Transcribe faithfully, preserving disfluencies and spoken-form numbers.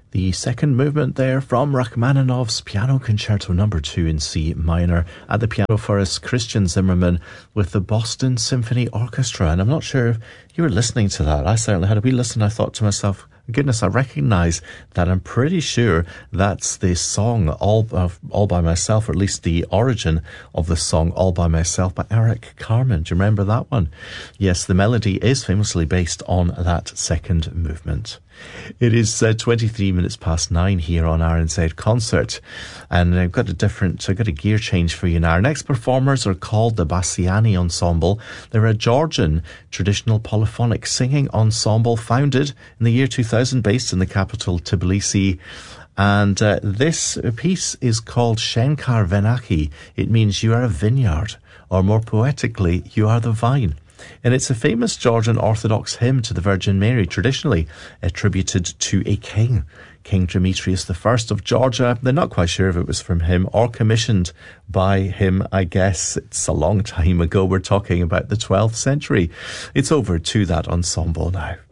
The second movement there from Rachmaninoff's Piano Concerto Number two in C minor. At the piano for us, Christian Zimmerman with the Boston Symphony Orchestra. And I'm not sure if you were listening to that. I certainly had a wee listen. I thought to myself, goodness, I recognise that. I'm pretty sure that's the song all, uh, all by Myself, or at least the origin of the song All by Myself by Eric Carmen. Do you remember that one? Yes, the melody is famously based on that second movement. It is uh, twenty-three minutes past nine here on R N Z Concert, and I've got a different, I've got a gear change for you now. Our next performers are called the Bassiani Ensemble. They're a Georgian traditional polyphonic singing ensemble founded in the year two thousand, based in the capital Tbilisi. And uh, this piece is called Shankar Venaki. It means you are a vineyard, or more poetically, you are the vine. And it's a famous Georgian Orthodox hymn to the Virgin Mary, traditionally attributed to a king, King Demetrius the First of Georgia. They're not quite sure if it was from him or commissioned by him. I guess it's a long time ago. We're talking about the twelfth century. It's over to that ensemble now.